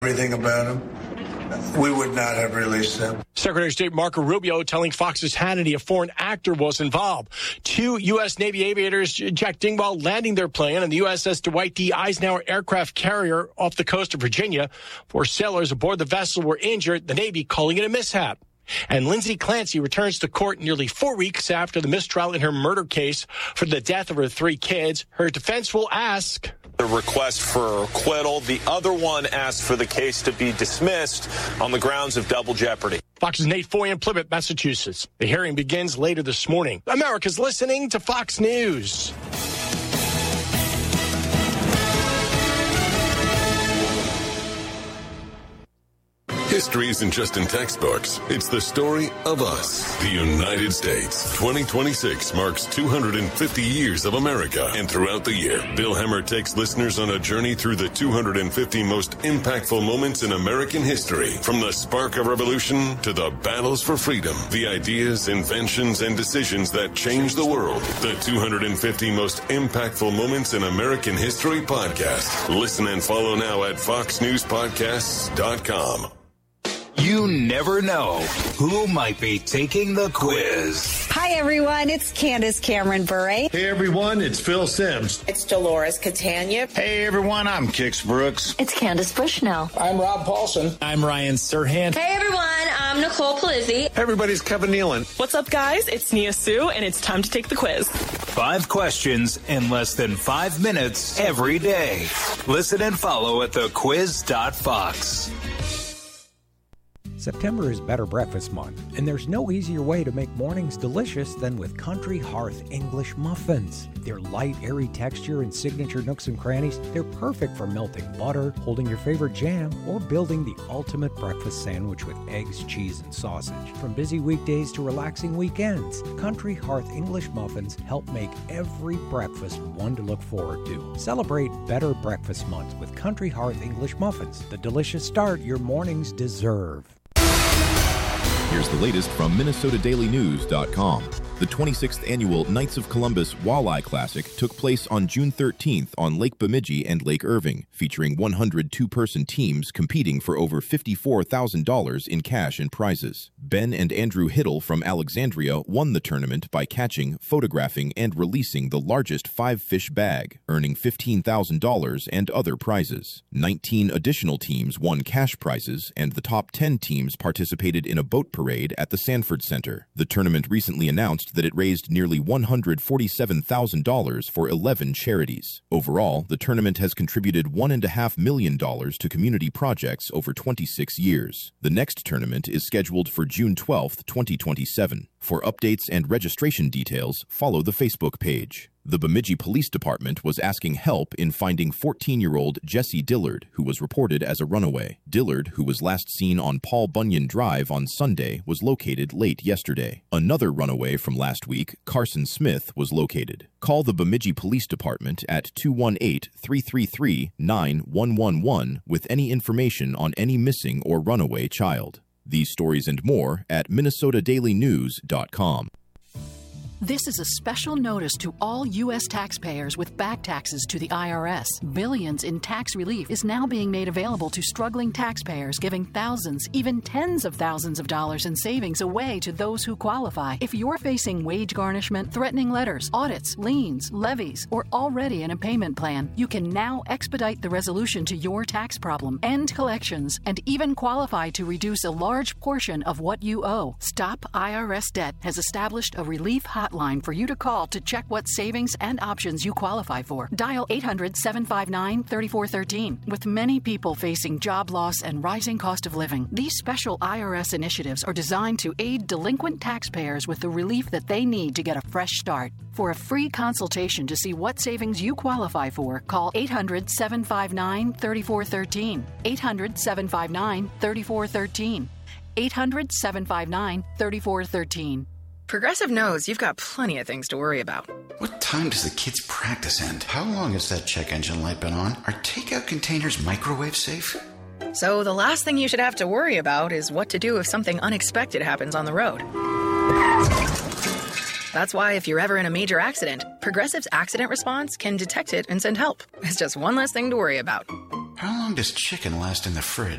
everything about them, we would not have released them. Secretary of State Marco Rubio telling Fox's Hannity a foreign actor was involved. 2 U.S. Navy aviators, Jack Dingwall, landing their plane on the USS Dwight D. Eisenhower aircraft carrier off the coast of Virginia. 4 sailors aboard the vessel were injured, the Navy calling it a mishap. And Lindsay Clancy returns to court nearly 4 weeks after the mistrial in her murder case for the death of her 3 kids. Her defense will ask... The request for acquittal. The other one asked for the case to be dismissed on the grounds of double jeopardy. Fox's Nate Foy in Plymouth, Massachusetts. The hearing begins later this morning. America's listening to Fox News. History isn't just in textbooks. It's the story of us, the United States. 2026 marks 250 years of America. And throughout the year, Bill Hemmer takes listeners on a journey through the 250 most impactful moments in American history. From the spark of revolution to the battles for freedom, the ideas, inventions, and decisions that changed the world. The 250 most impactful moments in American history podcast. Listen and follow now at foxnewspodcasts.com. You never know who might be taking the quiz. Hi, everyone. It's Candace Cameron Bure. Hey, everyone. It's Phil Sims. It's Dolores Catania. Hey, everyone. I'm Kix Brooks. It's Candace Bushnell. I'm Rob Paulson. I'm Ryan Serhant. Hey, everyone. I'm Nicole Palizzi. Everybody's Kevin Nealon. What's up, guys? It's Nia Sue, and it's time to take the quiz. 5 questions in less than 5 minutes every day. Listen and follow at thequiz.fox. September is Better Breakfast Month, and there's no easier way to make mornings delicious than with Country Hearth English muffins. Their light, airy texture and signature nooks and crannies, they're perfect for melting butter, holding your favorite jam, or building the ultimate breakfast sandwich with eggs, cheese, and sausage. From busy weekdays to relaxing weekends, Country Hearth English muffins help make every breakfast one to look forward to. Celebrate Better Breakfast Month with Country Hearth English muffins, the delicious start your mornings deserve. Here's the latest from MinnesotaDailyNews.com. The 26th annual Knights of Columbus Walleye Classic took place on June 13th on Lake Bemidji and Lake Irving, featuring 100 two-person teams competing for over $54,000 in cash and prizes. Ben and Andrew Hiddle from Alexandria won the tournament by catching, photographing, and releasing the largest 5-fish bag, earning $15,000 and other prizes. 19 additional teams won cash prizes, and the top 10 teams participated in a boat parade at the Sanford Center. The tournament recently announced that it raised nearly $147,000 for 11 charities. Overall, the tournament has contributed $1.5 million to community projects over 26 years. The next tournament is scheduled for June 12, 2027. For updates and registration details, follow the Facebook page. The Bemidji Police Department was asking help in finding 14-year-old Jesse Dillard, who was reported as a runaway. Dillard, who was last seen on Paul Bunyan Drive on Sunday, was located late yesterday. Another runaway from last week, Carson Smith, was located. Call the Bemidji Police Department at 218-333-9111 with any information on any missing or runaway child. These stories and more at MinnesotaDailyNews.com. This is a special notice to all U.S. taxpayers with back taxes to the IRS. Billions in tax relief is now being made available to struggling taxpayers, giving thousands, even tens of thousands of dollars in savings away to those who qualify. If you're facing wage garnishment, threatening letters, audits, liens, levies, or already in a payment plan, you can now expedite the resolution to your tax problem, end collections, and even qualify to reduce a large portion of what you owe. Stop IRS Debt has established a relief hotline for you to call to check what savings and options you qualify for. Dial 800-759-3413. With many people facing job loss and rising cost of living, these special IRS initiatives are designed to aid delinquent taxpayers with the relief that they need to get a fresh start. For a free consultation to see what savings you qualify for, call 800-759-3413. 800-759-3413. 800-759-3413. Progressive knows you've got plenty of things to worry about. What time does the kids' practice end? How long has that check engine light been on? Are takeout containers microwave safe? So the last thing you should have to worry about is what to do if something unexpected happens on the road. That's why if you're ever in a major accident, Progressive's accident response can detect it and send help. It's just one less thing to worry about. How long does chicken last in the fridge?